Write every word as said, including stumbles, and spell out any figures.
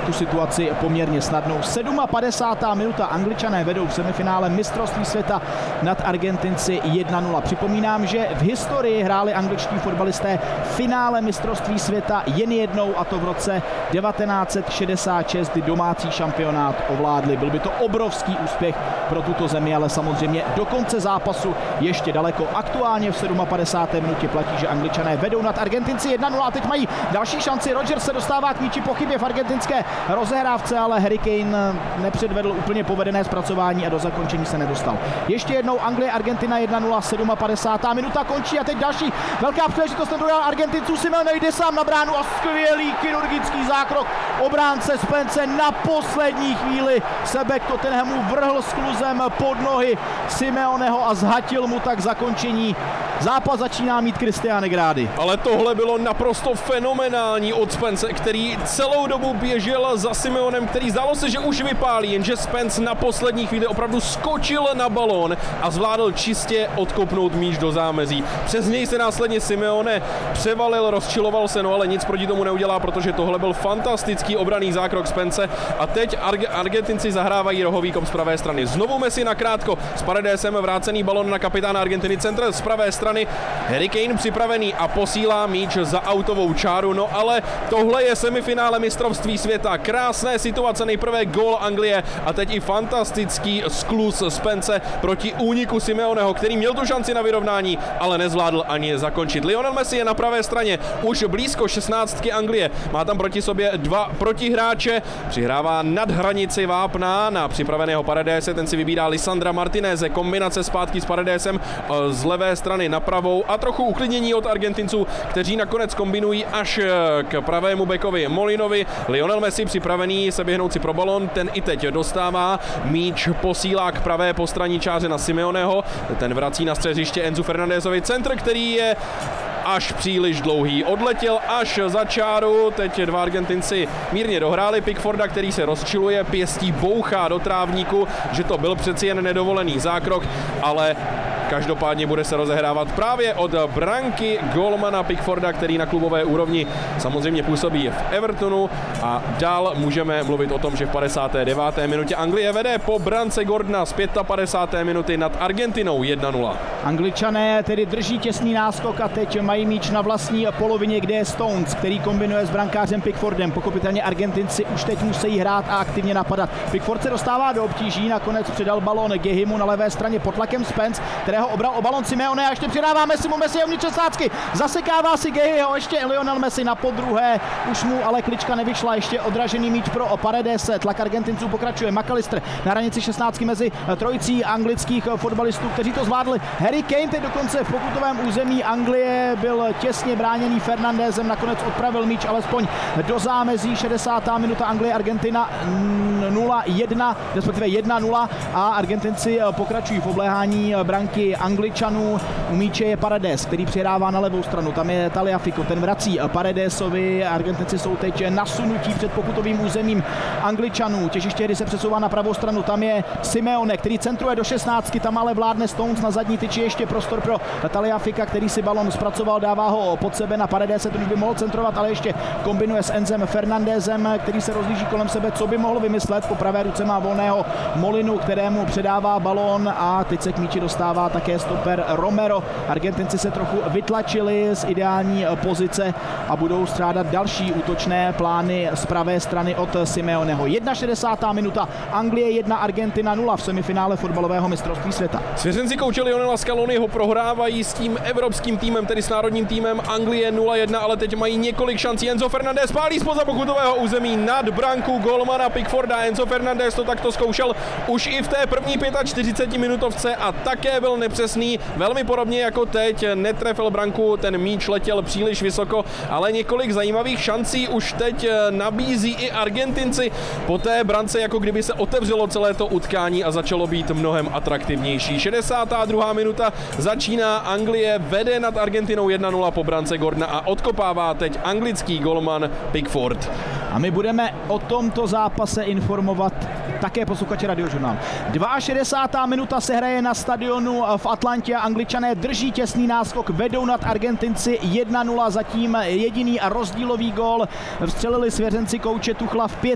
tu situaci poměrně snadnou. padesátá sedmá minuta, Angličané vedou v semifinále mistrovství světa nad Argentinci jedna nula. Připomínám, že v historii hráli angličtí fotbalisté finále mistrovství světa jen jednou, a to v roce devatenáct set šedesát šest, kdy domácí šampionát ovládli. Byl by to obrovský úspěch pro tuto zemi, ale samozřejmě do konce zápasu ještě daleko. Aktuálně v padesáté sedmé minutě platí, že Angličané vedou nad Argentinci jedna nula a teď mají další šanci. Rodgers se dostává k míči po chybě v argentinské rozehrávce, ale Harry Kane nepředvedl úplně povedené zpracování a do zakončení se nedostal. Ještě jednou Anglie, Argentina jedna nula, padesátá sedmá minuta končí a teď další velká příležitost na Argentinců. Simeone jde sám na bránu a skvělý chirurgický zákrok obránce Spence na poslední chvíli se back Tottenhamu vrhl s kluzem pod nohy Simeoneho a zhatil mu tak zakončení. Zápas začíná mít Cristiano Grády. Ale tohle bylo naprosto fenomenální od Spence, který celou dobu běžel za Simeonem, který zdálo se, že už vypálí, jenže Spence na poslední chvíli opravdu skočil na balón a zvládl čistě odkopnout míč do zámezí. Přes něj se následně Simeone převalil, rozčiloval se, no ale nic proti tomu neudělá, protože tohle byl fantastický obranný zákrok Spence a teď Arge- Argentinci zahrávají rohový kop z pravé strany. Znovu Messi nakrátko, s Paredesem vrácený balón na kapitána Argentiny, centr z pravé strany. Harry Kane připravený a posílá míč za autovou čáru, no ale tohle je semifinále mistrovství světa. Krásné situace, nejprve gól Anglie a teď i fantastický skluz Spence proti úniku Simeoneho, který měl tu šanci na vyrovnání, ale nezvládl ani zakončit. Lionel Messi je na pravé straně, už blízko šestnáctky Anglie, má tam proti sobě dva protihráče, přihrává nad hranici vápna na připraveného Paredese, ten si vybírá Lisandra Martineze, kombinace zpátky s Paredesem z levé strany na pravou a trochu uklidnění od Argentinců, kteří nakonec kombinují až k pravému bekovi Molinovi. Lionel Messi připravený se běhnout si pro balon, ten i teď dostává, míč posílá k pravé postranní čáře na Simeoneho, ten vrací na střežiště Enzu Fernandezovi, centr, který je až příliš dlouhý. Odletěl až za čáru, teď dva Argentinci mírně dohráli Pickforda, který se rozčiluje, pěstí bouchá do trávníku, že to byl přeci jen nedovolený zákrok, ale každopádně bude se rozehrávat právě od branky golmana Pickforda, který na klubové úrovni samozřejmě působí v Evertonu, a dál můžeme mluvit o tom, že v padesáté deváté minutě Anglie vede po brance Gordona z padesáté páté minuty nad Argentinou jedna nula. Angličané tedy drží těsný náskok a teď mají míč na vlastní polovině, kde je Stones, který kombinuje s brankářem Pickfordem. Pochopitelně Argentinci už teď musí hrát a aktivně napadat. Pickford se dostává do obtíží, nakonec přidal balón Gehimu na levé straně pod tlakem Spence, kterého obral o balón Simeone a ještě přidává Messi mu, Messi je uvnitř šestnáctky, zasekává si Gehiho, ještě Lionel Messi na podruhé, už mu ale klička nevyšla, ještě odražený míč pro Paredese, tlak Argentinců pokračuje, McAllister na hranici šestnáctky mezi trojicí anglických fotbalistů, kteří to zvládli. Harry Kane teď dokonce v pokutovém území Anglie byl těsně bráněný Fernandezem, nakonec odpravil míč alespoň do zámezí. šedesátá minuta, Anglie, Argentina nula jedna, respektive jedna nula a Argentinci pokračují v obléhání branky Angličanů. U míče je Paredes, který přihrává na levou stranu, tam je Tagliafico, ten vrací Paredesovi, Argentinci jsou teď nasunutí před pokutovým územím Angličanů, těžiště hry se přesouvá na pravou stranu, tam je Simeone, který centruje do šestnáctky, tam ale vládne Stones na zadní tyči, ještě prostor pro Tagliafica, který si balon zpracoval, dává ho pod sebe na Paredese, ten už by mohl centrovat, ale ještě kombinuje s Enzem Fernandezem, který se rozlíží kolem sebe, co by mohl vymyslet. Po pravé ruce má volného Molinu, kterému předává balón a teď se k míči dostává také stoper Romero. Argentinci se trochu vytlačili z ideální pozice a budou strádat další útočné plány z pravé strany od Simeoneho. šedesátá jedna minuta, Anglie jedna, Argentina nula v semifinále fotbalového mistrovství světa. Svěřenci kouče Lionela Scaloniho prohrávají s tím evropským týmem, tedy s národním týmem Anglie nula jedna, ale teď mají několik šancí. Enzo Fernandez pálí zpoza pokutového území nad branku golmana Pickforda. Enzo Fernandez to takto zkoušel už i v té první čtyřiceti pěti minutovce a také byl nepřesný, velmi podobně jako teď, netrefil branku, ten míč letěl příliš vysoko, ale několik zajímavých šancí už teď nabízí i Argentinci po té brance, jako kdyby se otevřelo celé to utkání a začalo být mnohem atraktivnější. šedesátá druhá minuta začíná, Anglie vede nad Argentinou jedna nula po brance Gordona a odkopává teď anglický golman Pickford. A my budeme o tomto zápase informovat také posluchače Radiožurnál. šedesátá druhá minuta se hraje na stadionu v Atlantě. Angličané drží těsný náskok, vedou nad Argentinci jedna nula, zatím jediný a rozdílový gól vstřelili svěřenci kouče Tuchla v